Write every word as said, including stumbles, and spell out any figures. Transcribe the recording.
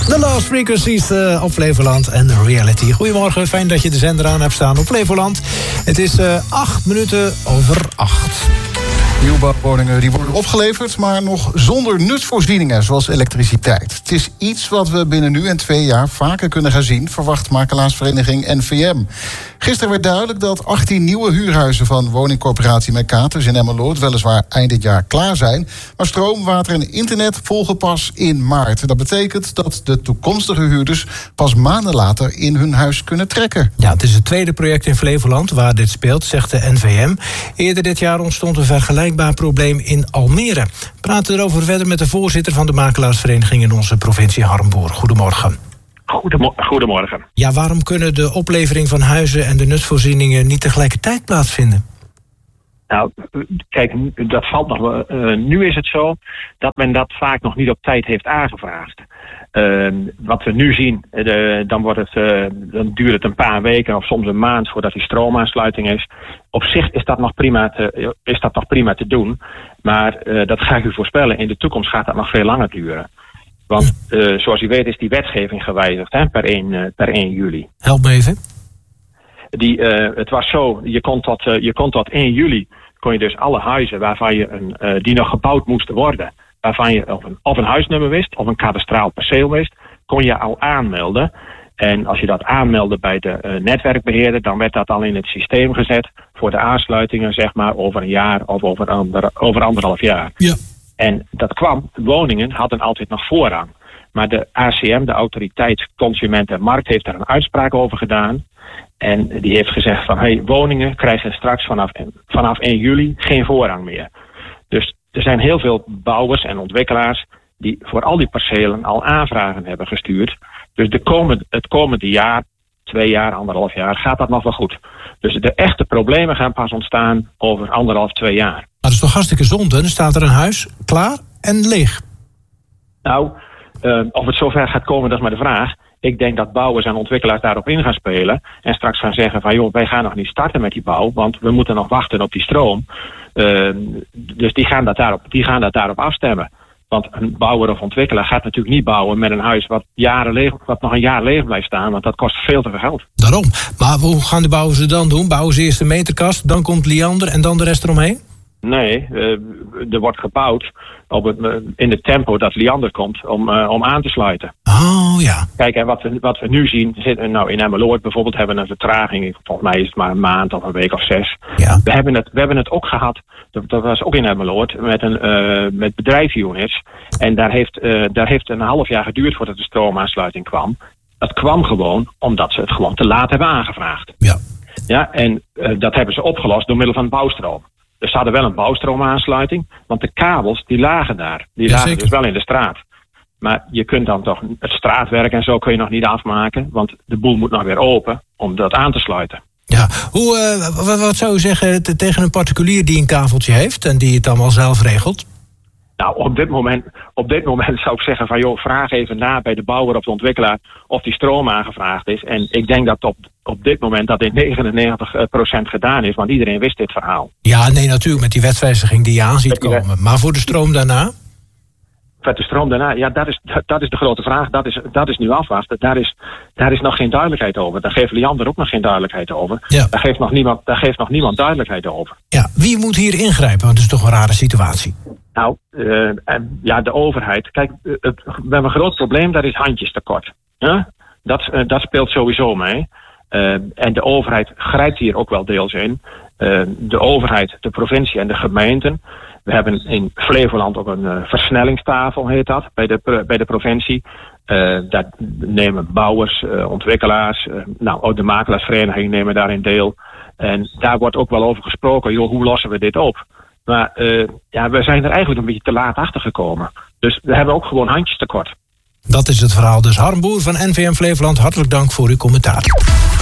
The Lost Frequencies uh, op Flevoland en Reality. Goedemorgen, fijn dat je de zender aan hebt staan op Flevoland. Het is uh, acht minuten over acht. Nieuwbouwwoningen die worden opgeleverd, maar nog zonder nutsvoorzieningen, zoals elektriciteit. Het is iets wat we binnen nu en twee jaar vaker kunnen gaan zien, verwacht makelaarsvereniging N V M. Gisteren werd duidelijk dat achttien nieuwe huurhuizen van woningcorporatie Mercatus in Emmeloord weliswaar eind dit jaar klaar zijn, maar stroom, water en internet volgen pas in maart. Dat betekent dat de toekomstige huurders pas maanden later in hun huis kunnen trekken. Ja, het is het tweede project in Flevoland waar dit speelt, zegt de N V M. Eerder dit jaar ontstond een vergelijkbaar probleem in Almere. We praten erover verder met de voorzitter van de makelaarsvereniging in onze provincie, Harm Boer. Goedemorgen. Goedemorgen. Ja, waarom kunnen de oplevering van huizen en de nutsvoorzieningen niet tegelijkertijd plaatsvinden? Nou, kijk, dat valt nog wel. Uh, nu is het zo dat men dat vaak nog niet op tijd heeft aangevraagd. Uh, wat we nu zien, uh, dan, wordt het, uh, dan duurt het een paar weken of soms een maand voordat die stroomaansluiting is. Op zich is dat nog prima te, is dat nog prima te doen. Maar uh, dat ga ik u voorspellen, in de toekomst gaat dat nog veel langer duren. Want uh, zoals u weet is die wetgeving gewijzigd hè, per, één, uh, per één juli. Help me even. Die, uh, het was zo, je kon, tot, uh, je kon tot één juli kon je dus alle huizen waarvan je een, uh, die nog gebouwd moesten worden, waarvan je of een, of een huisnummer wist of een kadastraal perceel wist, kon je al aanmelden. En als je dat aanmeldde bij de uh, netwerkbeheerder, dan werd dat al in het systeem gezet voor de aansluitingen, zeg maar, over een jaar of over, ander, over anderhalf jaar. Ja. En dat kwam, woningen hadden altijd nog voorrang. Maar de A C M, de Autoriteit Consument en Markt, heeft daar een uitspraak over gedaan. En die heeft gezegd van, hey, woningen krijgen straks vanaf, vanaf één juli geen voorrang meer. Dus er zijn heel veel bouwers en ontwikkelaars die voor al die percelen al aanvragen hebben gestuurd. Dus de komende, het komende jaar, twee jaar, anderhalf jaar, gaat dat nog wel goed. Dus de echte problemen gaan pas ontstaan over anderhalf, twee jaar. Maar dat is toch hartstikke zonde? Dan staat er een huis klaar en leeg. Nou, uh, of het zover gaat komen, dat is maar de vraag. Ik denk dat bouwers en ontwikkelaars daarop in gaan spelen en straks gaan zeggen van, joh, wij gaan nog niet starten met die bouw, want we moeten nog wachten op die stroom. Uh, dus die gaan, dat daarop, die gaan dat daarop afstemmen. Want een bouwer of ontwikkelaar gaat natuurlijk niet bouwen met een huis wat, jaren leeg, wat nog een jaar leeg blijft staan, want dat kost veel te veel geld. Daarom. Maar hoe gaan de bouwers het dan doen? Bouwen ze eerst de meterkast, dan komt Liander en dan de rest eromheen? Nee, uh, er wordt gebouwd op het, uh, in het tempo dat Liander komt om, uh, om aan te sluiten. Oh ja. Kijk, en wat we, wat we nu zien, zit, nou in Emmeloord bijvoorbeeld hebben we een vertraging. Volgens mij is het maar een maand of een week of zes. Ja. We, hebben het, we hebben het ook gehad, dat, dat was ook in Emmeloord, met, een, uh, met bedrijfsunits. En daar heeft, uh, daar heeft een half jaar geduurd voordat de stroomaansluiting kwam. Dat kwam gewoon omdat ze het gewoon te laat hebben aangevraagd. Ja. Ja, en uh, dat hebben ze opgelost door middel van bouwstroom. Dus ze hadden wel een bouwstroomaansluiting, want de kabels die lagen daar. Die ja, lagen zeker. dus wel in de straat. Maar je kunt dan toch het straatwerk en zo kun je nog niet afmaken, want de boel moet nog weer open om dat aan te sluiten. Ja, hoe, uh, wat, wat zou u zeggen te, tegen een particulier die een kaveltje heeft en die het allemaal zelf regelt? Nou, op dit moment, op dit moment zou ik zeggen van, joh, vraag even na bij de bouwer of de ontwikkelaar of die stroom aangevraagd is. En ik denk dat op, op dit moment dat dit negenennegentig procent gedaan is, want iedereen wist dit verhaal. Ja, nee, natuurlijk, met die wetswijziging die je aan ziet komen. Maar voor de stroom daarna? Met de stroom daarna, ja, dat is, dat, dat is de grote vraag. Dat is, dat is nu afwachten. Daar is, daar is nog geen duidelijkheid over. Daar geeft Liander ook nog geen duidelijkheid over. Ja. Daar, geeft nog niemand, daar geeft nog niemand duidelijkheid over. Ja, wie moet hier ingrijpen? Want het is toch een rare situatie. Nou, uh, ja, de overheid. Kijk, het, we hebben een groot probleem, dat is handjestekort. Ja? Dat, uh, dat speelt sowieso mee. Uh, en de overheid grijpt hier ook wel deels in. Uh, de overheid, de provincie en de gemeenten. We hebben in Flevoland ook een uh, versnellingstafel, heet dat, bij de, bij de provincie. Uh, daar nemen bouwers, uh, ontwikkelaars, uh, nou ook de makelaarsvereniging nemen daarin deel. En daar wordt ook wel over gesproken, joh, hoe lossen we dit op? Maar uh, ja, we zijn er eigenlijk een beetje te laat achter gekomen. Dus we hebben ook gewoon handjes tekort. Dat is het verhaal. Dus Harm Boer van N V M Flevoland, hartelijk dank voor uw commentaar.